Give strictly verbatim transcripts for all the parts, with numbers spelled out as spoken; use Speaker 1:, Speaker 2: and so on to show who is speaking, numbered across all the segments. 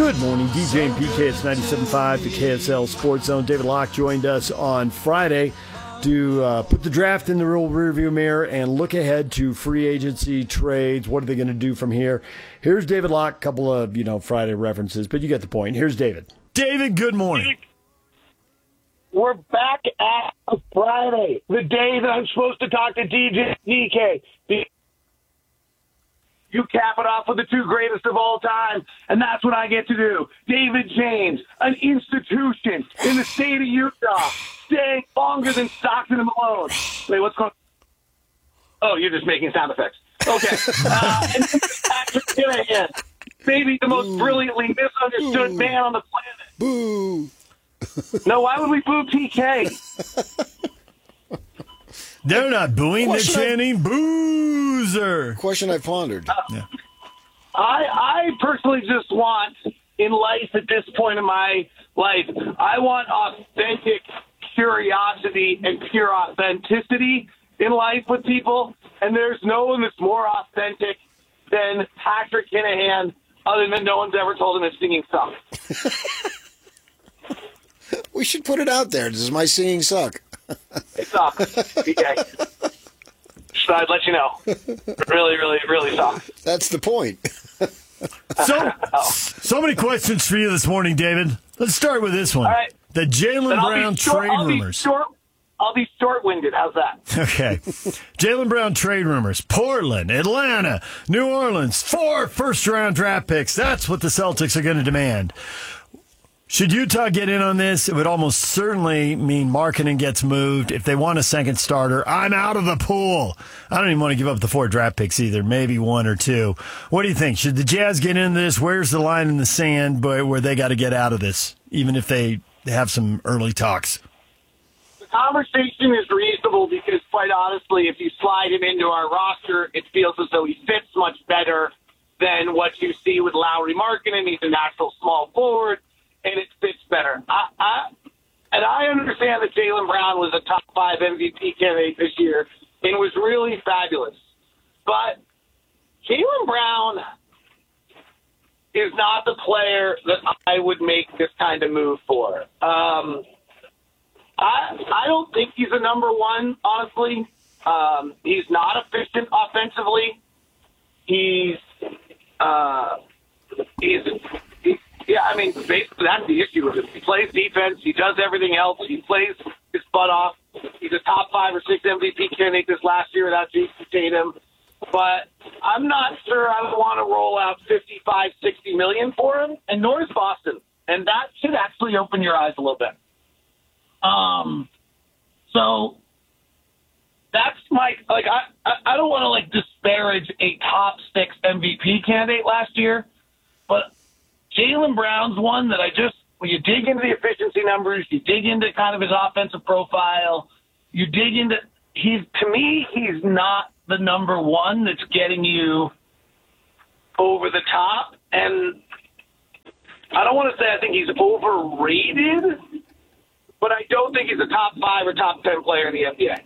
Speaker 1: Good morning, D J and P K. It's ninety-seven point five, the K S L Sports Zone. David Locke joined us on Friday to uh, put the draft in the real rearview mirror and look ahead to free agency trades. What are they going to do from here? Here's David Locke. A couple of, you know, Friday references, but you get the point. Here's David. David, good morning.
Speaker 2: We're back at Friday, the day that I'm supposed to talk to D J P K. You cap it off with the two greatest of all time, and that's what I get to do. David James, an institution in the state of Utah, staying longer than Stockton and Malone. Wait, what's going on? Oh, you're just making sound effects. Okay. Uh, and Patrick Kinahan, maybe the most Boo. brilliantly misunderstood Boo. man on the planet.
Speaker 3: Boo.
Speaker 2: No, why would we boo P K?
Speaker 1: They're not booing,
Speaker 3: Question
Speaker 1: they're chanting boozer.
Speaker 3: Question I pondered.
Speaker 2: Uh,
Speaker 1: yeah.
Speaker 2: I I personally just want, in life at this point in my life, I want authentic curiosity and pure authenticity in life with people, and there's no one that's more authentic than Patrick Kinahan, other than no one's ever told him his singing sucks.
Speaker 3: We should put it out there. Does my singing suck?
Speaker 2: It sucks. P K. So I'd let you know. Really, really, really sucks.
Speaker 3: That's the point.
Speaker 1: So, so many questions for you this morning, David. Let's start with this one.
Speaker 2: All right.
Speaker 1: The Jaylen Brown
Speaker 2: short,
Speaker 1: trade
Speaker 2: I'll
Speaker 1: rumors.
Speaker 2: Be short, I'll be short-winded. How's that?
Speaker 1: Okay. Jaylen Brown trade rumors. Portland, Atlanta, New Orleans, four first-round draft picks. That's what the Celtics are going to demand. Should Utah get in on this, it would almost certainly mean Markkanen gets moved. If they want a second starter, I'm out of the pool. I don't even want to give up the four draft picks either, maybe one or two. What do you think? Should the Jazz get into this? Where's the line in the sand where they got to get out of this, even if they have some early talks?
Speaker 2: The conversation is reasonable because, quite honestly, if you slide him into our roster, it feels as though he fits much better than what you see with Lauri Markkanen. He's a natural small forward. And it fits better. I, I, and I understand that Jaylen Brown was a top five M V P candidate this year and was really fabulous. But Jaylen Brown is not the player that I would make this kind of move for. Um, I, I don't think he's a number one, honestly. Um, he's not efficient offensively. He's uh, he's Yeah, I mean, basically that's the issue with him. He plays defense. He does everything else. He plays his butt off. He's a top five or six M V P candidate this last year without Jason Tatum. But I'm not sure I would want to roll out fifty-five, sixty million for him, and nor is Boston. And that should actually open your eyes a little bit. Um, so that's my, like, I, I don't want to, like, disparage a top six M V P candidate last year, but Jaylen Brown's one that I just, when you dig into the efficiency numbers, you dig into kind of his offensive profile, you dig into, he's, to me, he's not the number one that's getting you over the top. And I don't want to say I think he's overrated, but I don't think he's a top five or top ten player in the N B A.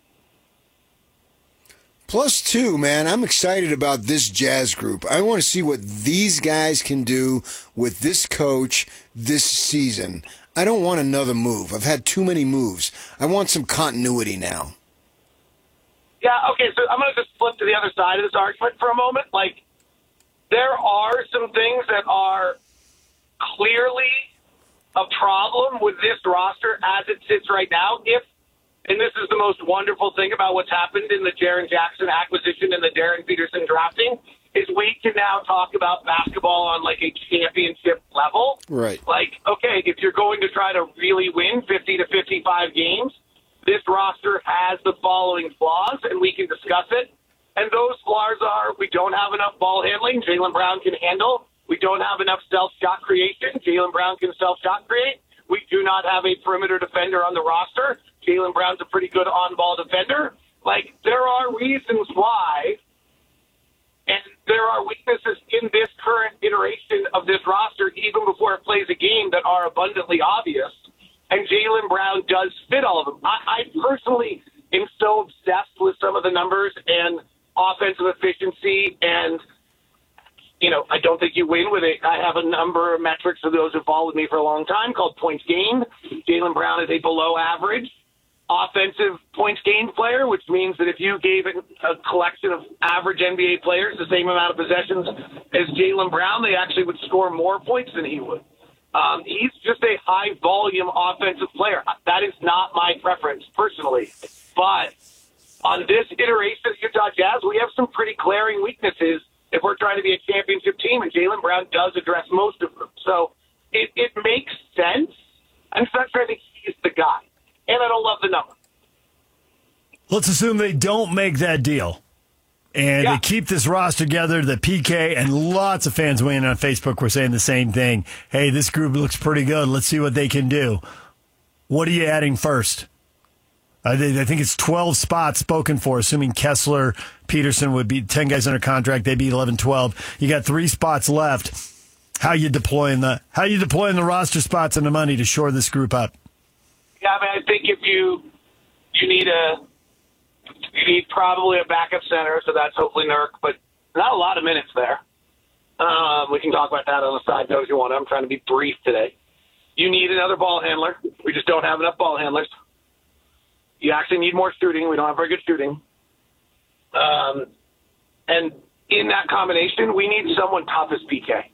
Speaker 3: Plus two, man, I'm excited about this Jazz group. I want to see what these guys can do with this coach this season. I don't want another move. I've had too many moves. I want some continuity now.
Speaker 2: Yeah, okay, so I'm going to just flip to the other side of this argument for a moment. Like, there are some things that are clearly a problem with this roster as it sits right now. If And this is the most wonderful thing about what's happened in the Jaren Jackson acquisition and the Darren Peterson drafting, is we can now talk about basketball on, like, a championship level.
Speaker 3: Right.
Speaker 2: Like, okay, if you're going to try to really win fifty to fifty-five games, this roster has the following flaws, and we can discuss it. And those flaws are, we don't have enough ball handling. Jaylen Brown can handle. We don't have enough self-shot creation. Jaylen Brown can self-shot create. We do not have a perimeter defender on the roster. Jaylen Brown's a pretty good on-ball defender. Like, there are reasons why, and there are weaknesses in this current iteration of this roster, even before it plays a game, that are abundantly obvious. And Jaylen Brown does fit all of them. I, I personally am so obsessed with some of the numbers and offensive efficiency, and, you know, I don't think you win with a right? I have a number of metrics for those who followed me for a long time called points gained. Jaylen Brown is a below average offensive points gained player, which means that if you gave it a collection of average N B A players the same amount of possessions as Jaylen Brown, they actually would score more points than he would. Um, he's just a high-volume offensive player. That is not my preference, personally. But on this iteration of Utah Jazz, we have some pretty glaring weaknesses if we're trying to be a championship team, and Jaylen Brown does address most of them. So it, it makes sense. I'm just not sure I think he's the guy. And I don't love the number.
Speaker 1: Let's assume they don't make that deal. And
Speaker 2: yeah.
Speaker 1: they keep this roster together. The P K and lots of fans weighing on Facebook were saying the same thing. Hey, this group looks pretty good. Let's see what they can do. What are you adding first? I think it's twelve spots spoken for, assuming Kessler, Peterson would be ten guys under contract. They'd be eleven, twelve. You got three spots left. How you deploying the how you deploying the roster spots and the money to shore this group up?
Speaker 2: Yeah, I mean, I think if you you need a you need probably a backup center, so that's hopefully Nurk, but not a lot of minutes there. Um, we can talk about that on the side note if you want. I'm trying to be brief today. You need another ball handler. We just don't have enough ball handlers. You actually need more shooting. We don't have very good shooting. Um, and in that combination, we need someone tough as P K.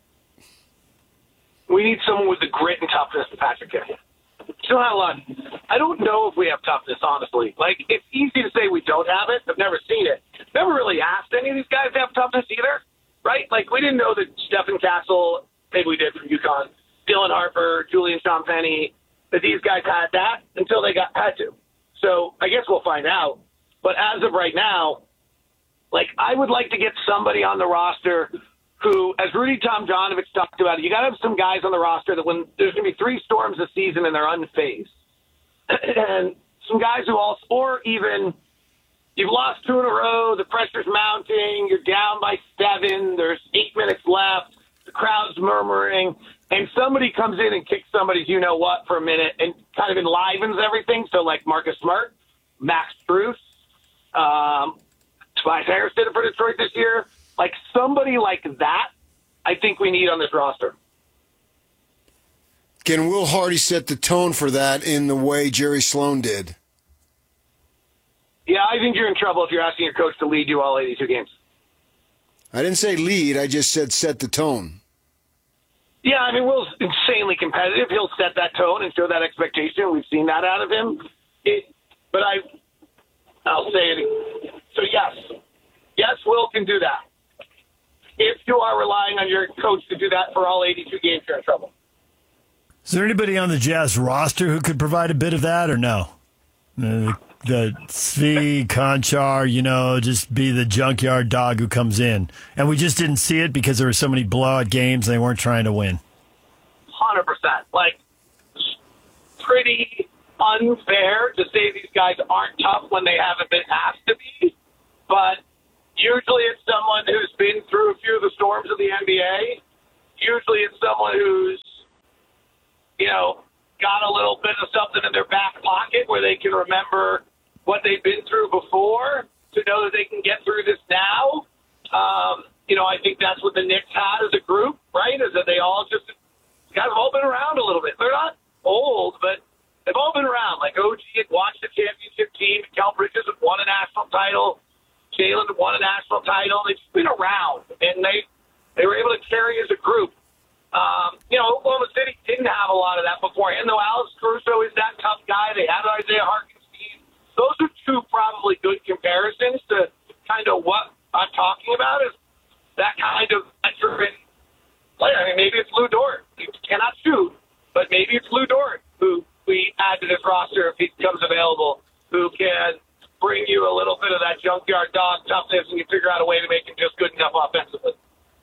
Speaker 2: We need someone with the grit and toughness of Patrick Ewing. Still not a lot. I don't know if we have toughness, honestly. Like, it's easy to say we don't have it. I've never seen it. Never really asked any of these guys to have toughness either, right? Like, we didn't know that Stephen Castle, maybe we did from UConn, Dylan Harper, Julian Champagny, that these guys had that until they got had to. So I guess we'll find out. But as of right now, like, I would like to get somebody on the roster who, as Rudy Tomjanovich talked about, you got to have some guys on the roster that when there's going to be three storms this season and they're unfazed. And some guys who also, or even you've lost two in a row, the pressure's mounting, you're down by seven, there's eight minutes left, the crowd's murmuring, and somebody comes in and kicks somebody's you-know-what for a minute and kind of enlivens everything. So, like Marcus Smart, Max Strus, um, Tobias Harris did it for Detroit this year. Like, somebody like that, I think we need on this roster.
Speaker 3: Can Will Hardy set the tone for that in the way Jerry Sloan did?
Speaker 2: Yeah, I think you're in trouble if you're asking your coach to lead you all eighty-two games.
Speaker 3: I didn't say lead. I just said set the tone.
Speaker 2: Yeah, I mean, Will's insanely competitive. He'll set that tone and show that expectation. We've seen that out of him. It, but I, I'll say it. So, yes. Yes, Will can do that. If you are relying on your coach to do that for all eighty-two games, you're in trouble.
Speaker 1: Is there anybody on the Jazz roster who could provide a bit of that or no? Uh, the Svi, Konchar, you know, just be the junkyard dog who comes in. And we just didn't see it because there were so many blowout games and they weren't trying to win.
Speaker 2: one hundred percent. Like, pretty unfair to say these guys aren't tough when they haven't been asked to be. But usually it's someone who's been through a few of the storms of the N B A. Usually it's someone who's, you know, got a little bit of something in their back pocket where they can remember what they've been through before to know that they can get through this now. Um, you know, I think that's what the Knicks had as a group, right, is that they all just – guys have all been around a little bit. They're not old, but they've all been around. Like O G had watched the championship team. Cal Bridges had won a national title. Jalen had won a national title. They've just been around, and they, they were able to carry as a group. Um, you know, Oklahoma City didn't have a lot of that beforehand, though Alex Caruso is that tough guy. They had Isaiah Hartenstein. Those are two probably good comparisons to kind of what I'm talking about is that kind of veteran player. I mean, maybe it's Lou Dort. He cannot shoot, but maybe it's Lou Dort who we add to this roster if he becomes available, who can bring you a little bit of that junkyard dog toughness and you figure out a way to make him just good enough offensively.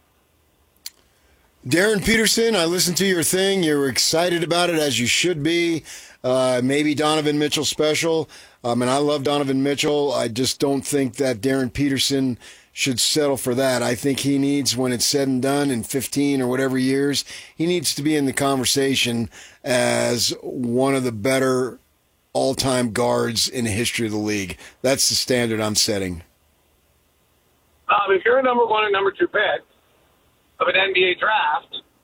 Speaker 3: Darren Peterson, I listened to your thing. You're excited about it, as you should be. Uh, maybe Donovan Mitchell special. Um, and I love Donovan Mitchell. I just don't think that Darren Peterson should settle for that. I think he needs, when it's said and done in fifteen or whatever years, he needs to be in the conversation as one of the better all-time guards in the history of the league. That's the standard I'm setting.
Speaker 2: Um, if you're a number one and number two pick of an N B A draft,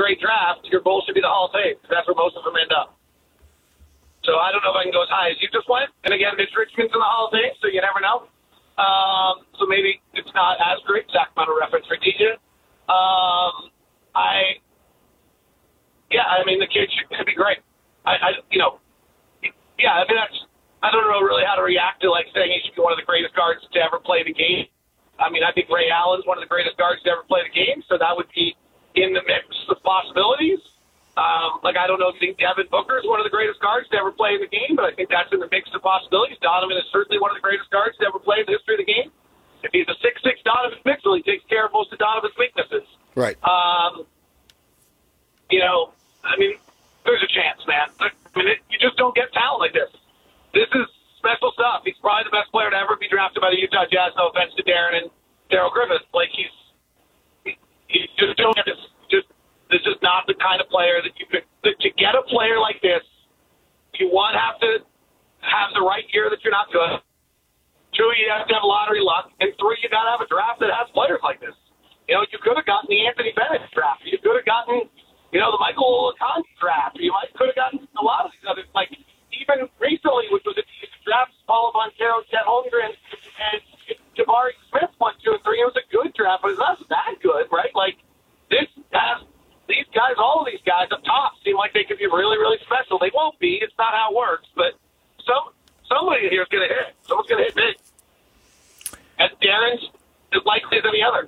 Speaker 2: great draft, your goal should be the Hall of Fame, because that's where most of them end up. So I don't know if I can go as high as you just went. And again, Mitch Richmond's in the Hall of Fame, so you never know. Um, so maybe it's not as great. Sacramento reference for D J. Um, I, yeah, I mean, the kid should, should be great. I, I, you know, yeah, I mean, that's, I don't know really how to react to, like, saying he should be one of the greatest guards to ever play the game. I mean, I think Ray Allen's one of the greatest guards to ever play the game, so that would be in the mix of possibilities. Um, like, I don't know if you think Devin Booker is one of the greatest guards to ever play in the game, but I think that's in the mix of possibilities. Donovan is certainly one of the greatest guards to ever play in the history of the game. If he's a six six Donovan Mitchell, he takes care of most of Donovan's weaknesses.
Speaker 3: Right.
Speaker 2: Um, you know, I mean, there's a chance, man. I mean, it, you just don't get talent like this. This is special stuff. He's probably the best player to ever be drafted by the Utah Jazz. No offense to Darren and Daryl Griffith. Like, he's, he, you just don't get this. Just, this is not the kind of player that you could, that to get a player like this, you one, have to have the right year that you're not good. Two, you have to have lottery luck. And three, you got to have a draft that has players like this. You know, you could have gotten the Anthony Bennett draft. You could have gotten, you know, the Michael Olakani draft. You might could have gotten a lot of these other, like, even recently, which was a draft, Paolo Banchero, Chet Holmgren, and Jabari Smith went two and three. It was a good draft, but it's not that good, right? Like, this has, these guys, all of these guys up top seem like they could be really, really special. They won't be. It's not how it works. But some somebody here is going to hit. Someone's going to hit big. And Darren's as likely as any other.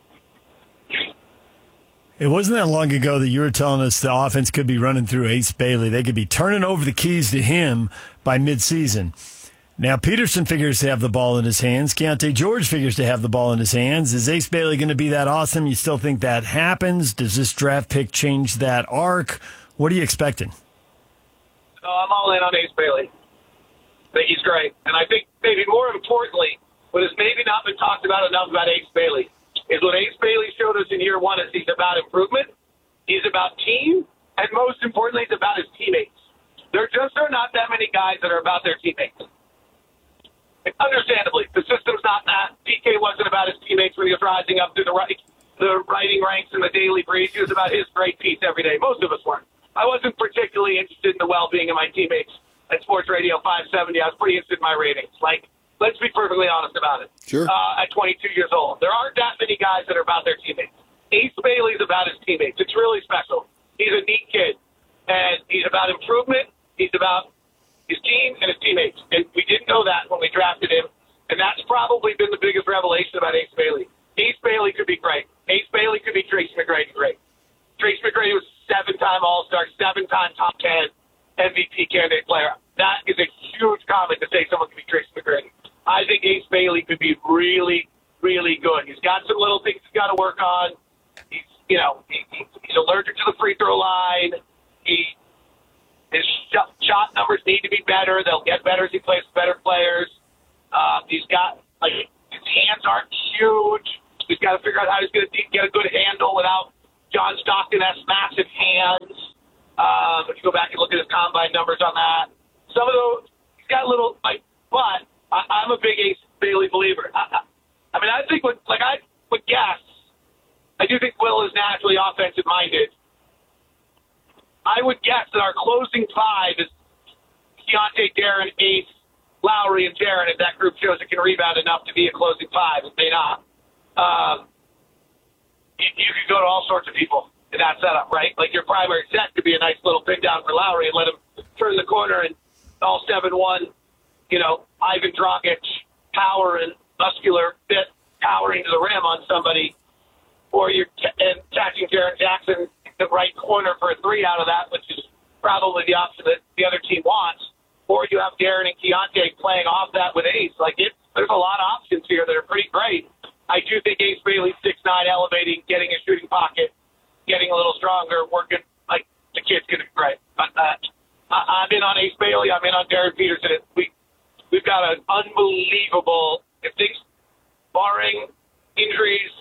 Speaker 1: It wasn't that long ago that you were telling us the offense could be running through Ace Bailey. They could be turning over the keys to him by midseason. Now, Peterson figures to have the ball in his hands. Keontae George figures to have the ball in his hands. Is Ace Bailey going to be that awesome? You still think that happens? Does this draft pick change that arc? What are you expecting?
Speaker 2: Oh, I'm all in on Ace Bailey. I think he's great. And I think maybe more importantly, what has maybe not been talked about enough about Ace Bailey is what Ace Bailey showed us in year one is he's about improvement, he's about team, and most importantly, he's about his teammates. There just are not that many guys that are about their teammates. Understandably, the system's not that. P K wasn't about his teammates when he was rising up through the right, the writing ranks in the Daily Breeze. He was about his great piece every day. Most of us weren't. I wasn't particularly interested in the well-being of my teammates at Sports Radio five seventy. I was pretty interested in my ratings. Like, let's be perfectly honest about it.
Speaker 3: Sure.
Speaker 2: Uh, at twenty-two years old, there aren't that many guys that are about their teammates. Ace Bailey's about his teammates. It's really special. He's a neat kid, and he's about improvement. He's about his team and his teammates. And we didn't know that when we drafted him, and that's probably been the biggest revelation about Ace Bailey. Ace Bailey could be great. Ace Bailey could be Tracy McGrady great. Tracy McGrady was seven-time All-Star, seven-time top ten M V P candidate player. That is a huge comment to say someone could be Tracy McGrady. I think Ace Bailey could be really, really good. He's got some little things he's got to work on. He's, you know, he, he's allergic to the free throw line. He His shot, shot numbers need to be better. They'll get better as he plays with better players. Uh, he's got, like, his hands aren't huge. He's got to figure out how he's going to get a good handle without John Stockton has massive hands. Um, if you go back and look at his combine numbers on that, some of those, he's got a little, like, but I, I'm a big Ace Bailey believer. I, I, I mean, I think, what, like, I would guess, I do think Will is naturally offensive minded. I would guess that our closing five is Keontae, Darren, Ace, Lowry, and Jaren. If that group shows it can rebound enough to be a closing five, it may not. Um, you, you could go to all sorts of people in that setup, right? Like your primary set could be a nice little pin down for Lowry and let him turn the corner and all seven one, you know, Ivan Dragic, power and muscular fit, powering to the rim on somebody, or you're t- and catching Jaren Jackson the right corner for a three out of that, which is probably the option that the other team wants, or you have Darren and Keontae playing off that with Ace. Like, it, there's a lot of options here that are pretty great. I do think Ace Bailey, six nine, elevating, getting a shooting pocket, getting a little stronger, working, like, the kid's going to be great. But uh, I, I'm in on Ace Bailey. I'm in on Darren Peterson. We, we've got an unbelievable, if things, barring injuries,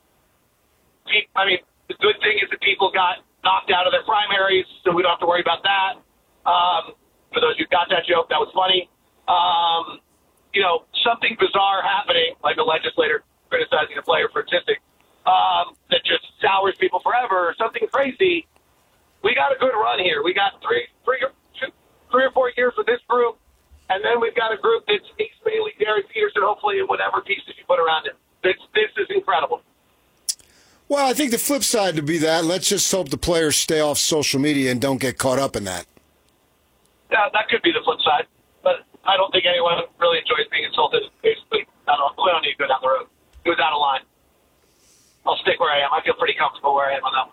Speaker 2: I mean, the good thing is that people got knocked out of their primaries, so we don't have to worry about that. Um, for those who got that joke, that was funny. Um, you know, something bizarre happening, like a legislator criticizing a player for statistics, um, that just sours people forever or something crazy. We got a good run here. We got three, three, two, three or four years with this group, and then we've got a group that's Ace Bailey, Derek Peterson, hopefully, and whatever pieces you put around it. This, this is incredible.
Speaker 3: Well, I think the flip side to be that, let's just hope the players stay off social media and don't get caught up in that.
Speaker 2: Yeah, that could be the flip side, but I don't think anyone really enjoys being insulted. Basically, I don't. We don't need to go down the road. It was out of line. I'll stick where I am. I feel pretty comfortable where I am on that one.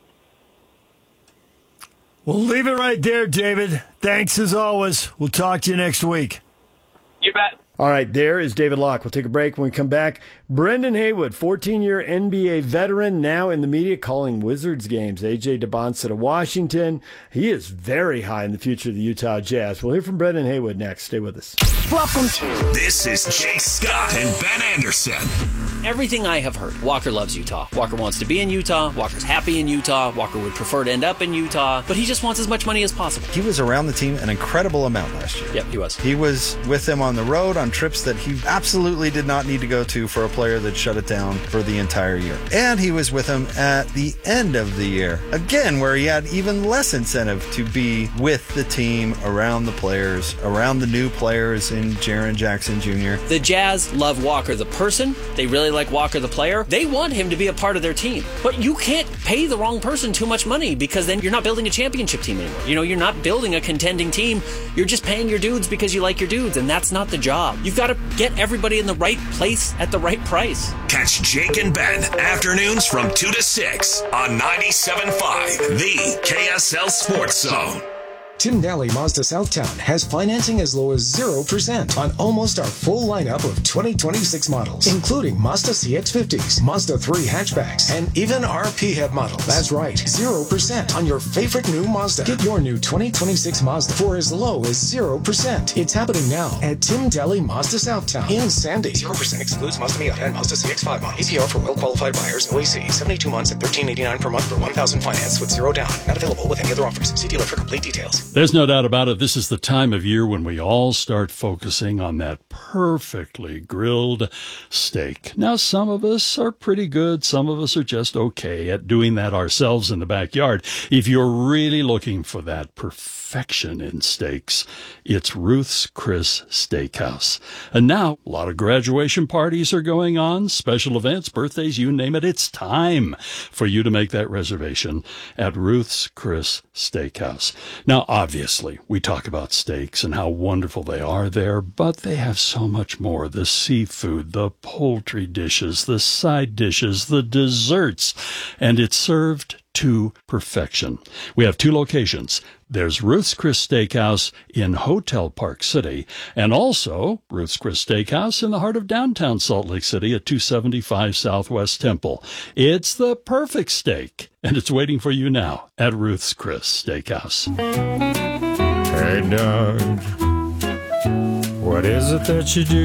Speaker 1: We'll leave it right there, David. Thanks as always. We'll talk to you next week.
Speaker 2: You bet.
Speaker 1: All right, there is David Locke. We'll take a break. When we come back, Brendan Haywood, fourteen-year N B A veteran, now in the media calling Wizards games. A J DeBonset of Washington. He is very high in the future of the Utah Jazz. We'll hear from Brendan Haywood next. Stay with us.
Speaker 4: Welcome to
Speaker 5: This is Jake Scott and Ben Anderson.
Speaker 4: Everything I have heard. Walker loves Utah. Walker wants to be in Utah. Walker's happy in Utah. Walker would prefer to end up in Utah. But he just wants as much money as possible.
Speaker 6: He was around the team an incredible amount last year.
Speaker 4: Yep, he was.
Speaker 6: He was with them on the road on trips that he absolutely did not need to go to for a player that shut it down for the entire year. And he was with them at the end of the year, again, where he had even less incentive to be with the team, around the players, around the new players in Jaren Jackson Junior
Speaker 4: The Jazz love Walker the person. They really like Walker the player. They want him to be a part of their team. But you can't pay the wrong person too much money, because then you're not building a championship team anymore. You know, you're not building a contending team. You're just paying your dudes because you like your dudes, and that's not the job. You've got to get everybody in the right place at the right price.
Speaker 5: Catch Jake and Ben afternoons from two to six on ninety-seven point five, the K S L Sports Zone.
Speaker 7: Tim Daly Mazda Southtown has financing as low as zero percent on almost our full lineup of twenty twenty-six models, including Mazda C X fifties, Mazda three hatchbacks, and even our P HEV models. That's right, zero percent on your favorite new Mazda. Get your new twenty twenty-six Mazda for as low as zero percent. It's happening now at Tim Daly Mazda Southtown in Sandy. zero percent excludes Mazda Miata and Mazda C X five models. A P R for well-qualified buyers, O A C, seventy-two months at thirteen eighty-nine per month for one thousand finance with zero down. Not available with any other offers. See dealer for complete details.
Speaker 8: There's no doubt about it. This is the time of year when we all start focusing on that perfectly grilled steak. Now, some of us are pretty good. Some of us are just okay at doing that ourselves in the backyard. If you're really looking for that perfection in steaks, it's Ruth's Chris Steakhouse. And now, a lot of graduation parties are going on, special events, birthdays, you name it. It's time for you to make that reservation at Ruth's Chris Steakhouse. Now, obviously, we talk about steaks and how wonderful they are there, but they have so much more. The seafood, the poultry dishes, the side dishes, the desserts, and it's served to perfection. We have two locations. There's Ruth's Chris Steakhouse in Hotel Park City, and also Ruth's Chris Steakhouse in the heart of downtown Salt Lake City at two seventy-five Southwest Temple. It's the perfect steak, and it's waiting for you now at Ruth's Chris Steakhouse.
Speaker 1: Hey, Doug, what is it that you do?